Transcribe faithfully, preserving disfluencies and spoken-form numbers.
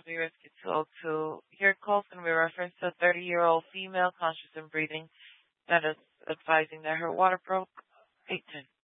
be rescued two oh two. Your call is going to be referenced to a thirty-year-old female conscious and breathing that is advising that her water broke. eight ten.